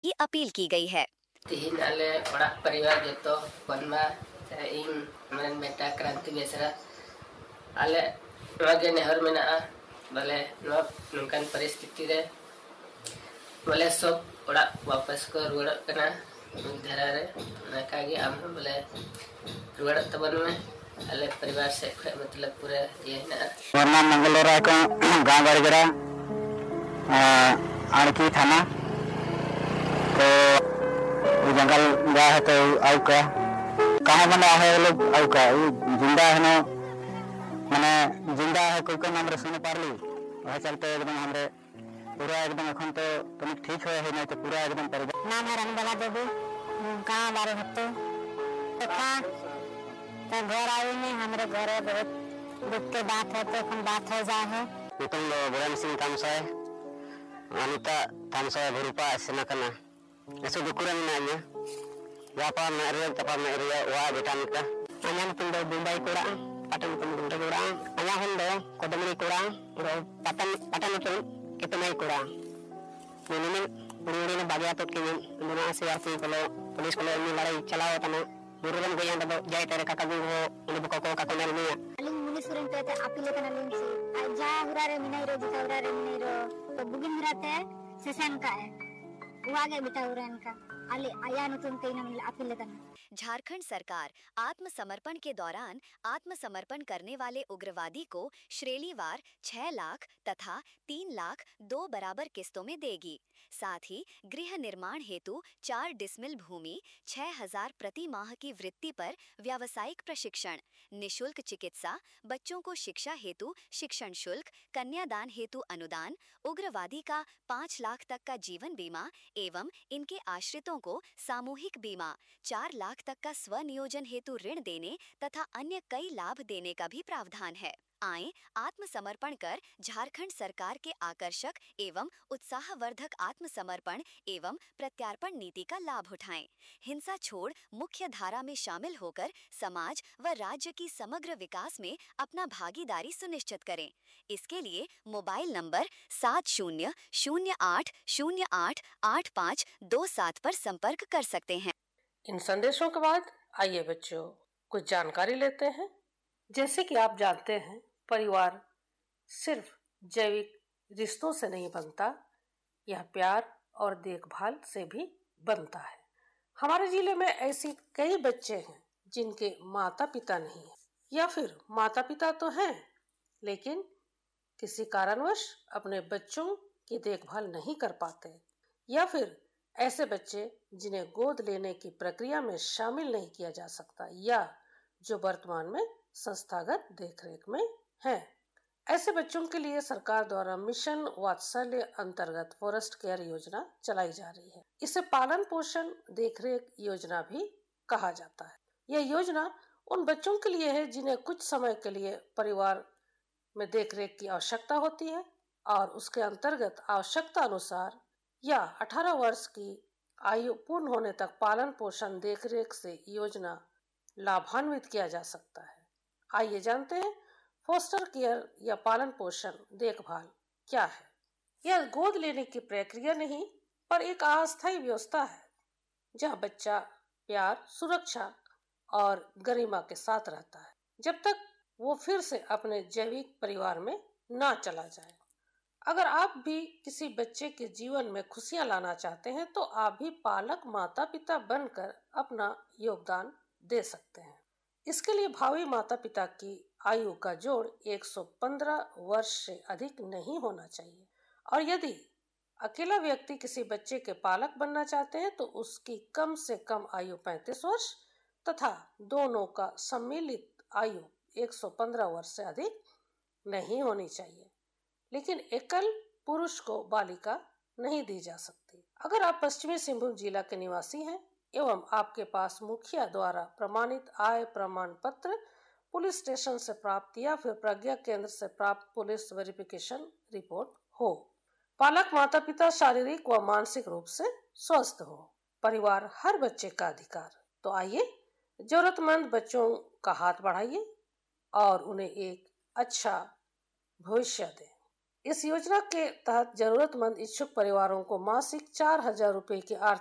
की अपील की गई है। तीन आले बड़ा परिवार जो बनवा इन मन बेटा क्रांति बेसरा आले नगे नेहर में बोले नौकान परिस्थिति रे बोले सब बड़ा वापस को रुड़ करना धरा रे नकागी आम बोले रुड़ तबन में आले परिवार से मतलब पूरे ये ना वरना मंगलोरा का गांव बरगरा आड़की थाना तो जंगल गया है तो आउ का कहाँ बना है लोग आउ का जिंदा है ना मैंने जिंदा है कोई का नाम रे सुन पारली वह चलते एकदम हमरे पूरा एकदम अखन तो तुम ठीक हो है नहीं तो पूरा एकदम परिवार नाम है रंगबाला देवी कहाँ बारे हत्तो तो था तो घर आई में हमारे घर बहुत दुख के बात है तो हम बात हो जाए है तुम बुरान सिंह तामसाय अनिता तामसाय भरूपा ऐसे करना ऐसे दुकुरन ना व्यापार में रे तपा में रे वा बेटा निका अनन तुम दो मुंबई कोड़ा पटन तुम गुंडे कोड़ा अया हम दो कोदमनी कोड़ा रो पटन तुम कितने कोड़ा मैंने पुरुरे ने बागिया तो के मुना से आसी को पुलिस को ने लड़ाई चलाओ तना मुरुगन गया दो जाय तेरे काका भी वो उन को काका ने लिया अलिंग मुनि सुरन ते अपीले कना लिंग से जा हुरारे मिनाई रो जिका हुरारे मिनाई रो तो बुगिन हुराते सेशन का है वो आगे बेटा हुरान का अले आया न तुम कहीं ना अपीले कना। झारखंड सरकार आत्मसमर्पण के दौरान आत्मसमर्पण करने वाले उग्रवादी को श्रेणीवार 6 लाख तथा 3 लाख 2 बराबर किस्तों में देगी। साथ ही गृह निर्माण हेतु 4 डिसमिल भूमि 6,000 प्रति माह की वृत्ति पर व्यावसायिक प्रशिक्षण, निशुल्क चिकित्सा, बच्चों को शिक्षा हेतु शिक्षण शुल्क, कन्यादान हेतु अनुदान, उग्रवादी का 5 लाख तक का जीवन बीमा एवं इनके आश्रितों को सामूहिक बीमा, 4 लाख तक का स्वनियोजन हेतु ऋण देने तथा अन्य कई लाभ देने का भी प्रावधान है। आए आत्मसमर्पण कर झारखंड सरकार के आकर्षक एवं उत्साहवर्धक आत्मसमर्पण एवं प्रत्यार्पण नीति का लाभ उठाएं। हिंसा छोड़ मुख्य धारा में शामिल होकर समाज व राज्य की समग्र विकास में अपना भागीदारी सुनिश्चित करें। इसके लिए मोबाइल नंबर 7008088527 पर संपर्क कर सकते हैं। इन संदेशों के बाद आइए बच्चों कुछ जानकारी लेते हैं। जैसे कि आप जानते हैं, परिवार सिर्फ जैविक रिश्तों से नहीं बनता, यह प्यार और देखभाल से भी बनता है। हमारे जिले में ऐसी कई बच्चे हैं जिनके माता पिता नहीं है या फिर माता पिता तो हैं लेकिन किसी कारणवश अपने बच्चों की देखभाल नहीं कर पाते, या फिर ऐसे बच्चे जिन्हें गोद लेने की प्रक्रिया में शामिल नहीं किया जा सकता या जो वर्तमान में संस्थागत देखरेख में हैं। ऐसे बच्चों के लिए सरकार द्वारा मिशन वात्सल्य अंतर्गत फॉरेस्ट केयर योजना चलाई जा रही है। इसे पालन पोषण देखरेख योजना भी कहा जाता है। यह योजना उन बच्चों के लिए है जिन्हें कुछ समय के लिए परिवार में देखरेख की आवश्यकता होती है और उसके अंतर्गत आवश्यकता अनुसार या 18 वर्ष की आयु पूर्ण होने तक पालन पोषण देखरेख से योजना लाभान्वित किया जा सकता है। आइए जानते हैं फोस्टर केयर या पालन पोषण देखभाल क्या है। यह गोद लेने की प्रक्रिया नहीं पर एक अस्थायी व्यवस्था है जहां बच्चा प्यार, सुरक्षा और गरिमा के साथ रहता है जब तक वो फिर से अपने जैविक परिवार में ना चला जाए। अगर आप भी किसी बच्चे के जीवन में खुशियां लाना चाहते हैं तो आप भी पालक माता पिता बनकर अपना योगदान दे सकते हैं। इसके लिए भावी माता पिता की आयु का जोड़ 115 वर्ष से अधिक नहीं होना चाहिए और यदि अकेला व्यक्ति किसी बच्चे के पालक बनना चाहते हैं तो उसकी कम से कम आयु 35 वर्ष तथा दोनों का सम्मिलित आयु 115 वर्ष से अधिक नहीं होनी चाहिए, लेकिन एकल पुरुष को बालिका नहीं दी जा सकती। अगर आप पश्चिमी सिंहभूम जिला के निवासी हैं एवं आपके पास मुखिया द्वारा प्रमाणित आय प्रमाण पत्र, पुलिस स्टेशन से प्राप्त या फिर प्रज्ञा केंद्र से प्राप्त पुलिस वेरिफिकेशन रिपोर्ट हो, पालक माता पिता शारीरिक व मानसिक रूप से स्वस्थ हो, परिवार हर बच्चे का अधिकार। तो आइए जरूरतमंद बच्चों का हाथ बढ़ाइए और उन्हें एक अच्छा भविष्य दें। इस योजना के तहत जरूरतमंद इच्छुक परिवारों को मासिक 4,000 रुपए की आर्थिक